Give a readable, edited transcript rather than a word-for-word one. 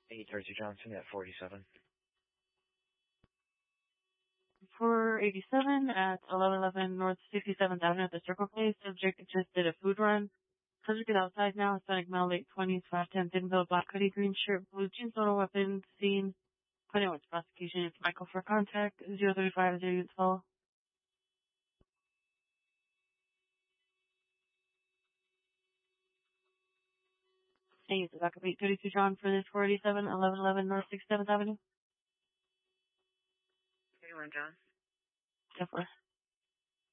832 Johnson at 47. 487 at 1111 North 67th Avenue at the Circle Place. Subject just did a food run. Subject is outside now. Hispanic male, late 20s, 5'10", thin build, black hoodie, green shirt, blue jeans, auto weapon, scene. Putting with prosecution. It's Michael for contact. 035 units follow. Thank you. So backup 832 John for this 487 1111 North 67th Avenue. 31 John. 10-4.